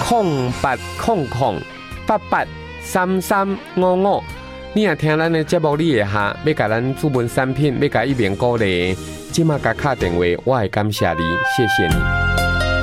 0800883355。你也听咱的节目，你会下要甲咱主文产品，要甲一鸣鼓励，即马甲敲电话，我会感谢你，谢谢你。